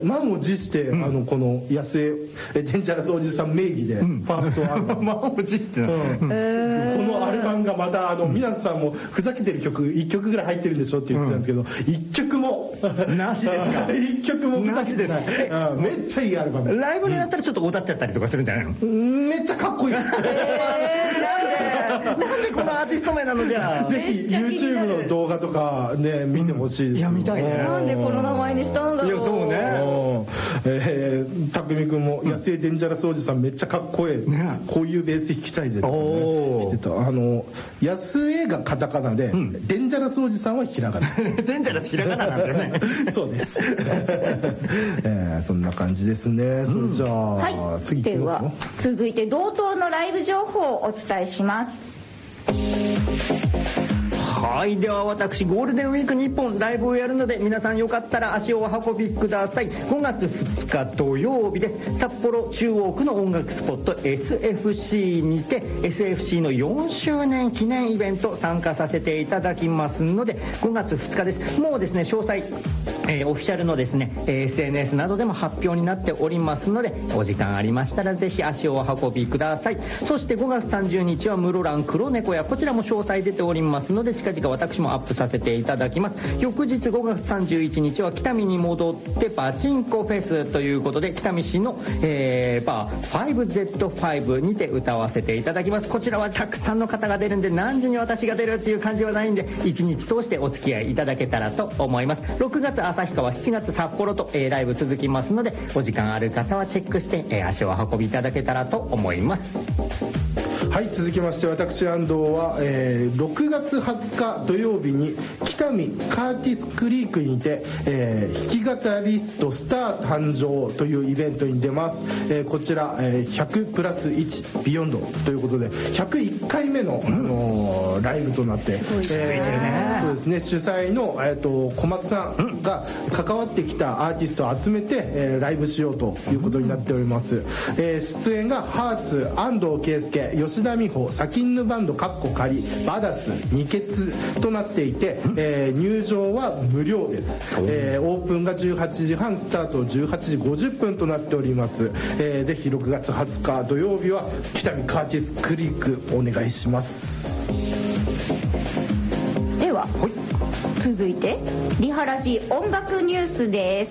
満を持して、この安江デンジャラスおじさん名義でファーストアルバム、 満を持して、 このアルバムがまた皆さんもふざけてる曲1曲ぐらい入ってるんでしょって言ってたんですけど、1曲もなしですか 1曲もふざけてない、めっちゃいいアルバム。 ライブになったらちょっと歌っちゃったりとかするんじゃないの？ めっちゃかっこいい。 なんでこのアーティスト名なの？じゃあぜひ YouTube の動画とかね見てほしいです。 いや見たいね。 なんでこの名前にしたんだろう。 いやそうね。 たくみくんも安江デンジャラスおじさんめっちゃかっこいい、こういうベース弾きたいぜってしてた。安江がカタカナで、デンジャラスおじさんはひらがな。 デンジャラスひらがななんだよね。 そうです。そんな感じですね。それじゃあ、 はい、 次行ってみますか。 続いて同等のライブ情報をお伝えします。 はい、では私ゴールデンウィーク日本ライブをやるので、皆さんよかったら足をお運びください。5月2日土曜日です。札幌中央区の音楽スポット SFC にて SFC の4周年記念イベント参加させていただきますので、5月2日です。もうですね詳細オフィシャルのですね SNS などでも発表になっておりますので、お時間ありましたらぜひ足をお運びください。そして5月30日は室蘭黒猫屋、こちらも詳細出ておりますので、近々私もアップさせていただきます。翌日5月31日は北見に戻ってパチンコフェスということで、北見市の、バー 5Z5 にて歌わせていただきます。こちらはたくさんの方が出るんで、何時に私が出るっていう感じはないんで、1日通してお付き合いいただけたらと思います。6月旭川、7月札幌と、ライブ続きますので、お時間ある方はチェックして、足を運びいただけたらと思います。 はい、続きまして私安藤は、6月20日土曜日に北見カーティスクリークにて、弾き語りストスター誕生というイベントに出ます。こちら、100プラス1ビヨンドということで101回目の、ライブとなって、そうですね、主催の、小松さんが関わってきたアーティストを集めて、ライブしようということになっております。出演がハーツ、安藤圭介、吉田美穂、サキンヌバンドカッコ仮、バダス、ニケツとなっていて、入場は無料です。オープンが18時半、スタート18時50分となっております。ぜひ6月20日土曜日は北見カーティスクリークお願いします。 では、続いてリハラジ音楽ニュースです。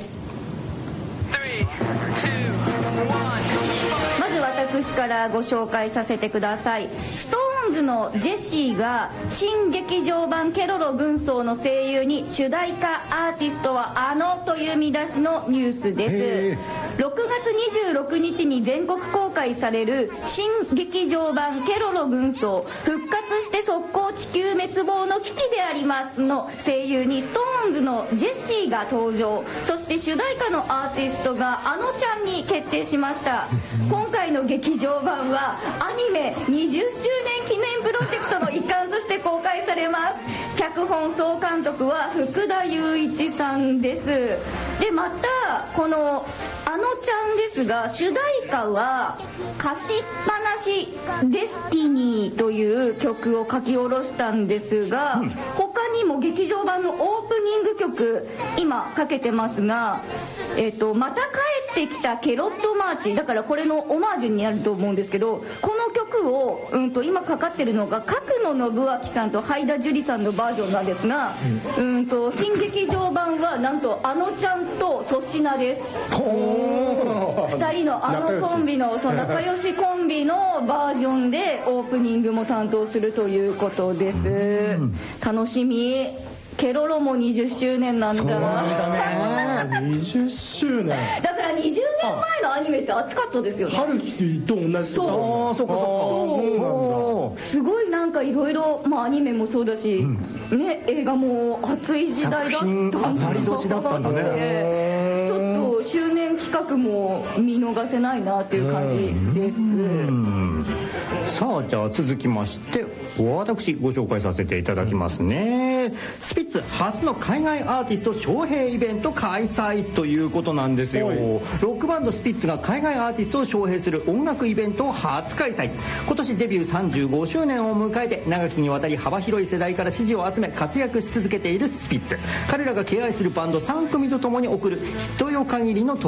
まず私からご紹介させてください。ストーンズのジェシーが新劇場版ケロロ軍曹の声優に主題歌アーティストはあのという見出しのニュースです。6月26日に全国公開される新劇場版ケロロ軍曹復活して速攻地球滅亡の危機でありますの声優にストーンズのジェシーが登場。そして主題歌のアーティストがあのちゃんに決定しました。今回の劇場版はアニメ20周年記念プロジェクトの一環として公開されます。脚本総監督は福田雄一さんです。でまたこのあのちゃんですが、主題歌は貸しっぱなしデスティニーという曲を書き下ろしたんですが、他にも劇場版のオープニング曲今かけてますが、また帰ってきたケロットマーチ、だからこれのオマージュになると思うんですけど、この曲を、今かかってるのが角野信明さんとハイダ樹里さんのバージョンなんですが、新劇場版はなんとあのちゃんと粗品です。2人のあのコンビの仲良しコンビのバージョンでオープニングも担当するということです。楽しみ。ケロロも20周年なんだ。そうなんだね。20周年。 だから20年前のアニメって熱かったですよね。 春樹と同じ。 そうすごいなんかいろいろアニメもそうだし、ね、映画も熱い時代だったんだったね。 ちょっと周年企画も見逃せないなっていう感じです。 さあじゃあ続きまして私ご紹介させていただきますね。スピッツ初の海外アーティスト招聘イベント開催ということなんですよ。ロックバンドスピッツが海外アーティストを招聘する音楽イベントを初開催。今年デビュー35周年を迎えて長きにわたり幅広い世代から支持を集め活躍し続けているスピッツ。彼らが敬愛するバンド3組とともに送るヒットよ限りの